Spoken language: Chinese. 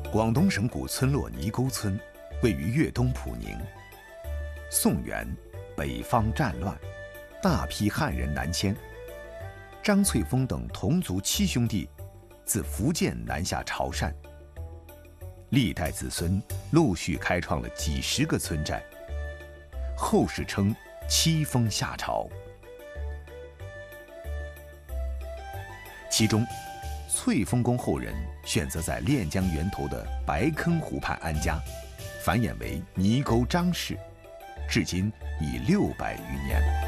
广东省古村落泥沟村，位于粤东普宁。宋元，北方战乱，大批汉人南迁。张翠峰等同族7兄弟，自福建南下潮汕。历代子孙陆续开创了几十个村寨，后世称七峰下潮。其中，翠峰公后人选择在练江源头的白坑湖畔安家，繁衍为泥沟张氏，至今已600余年。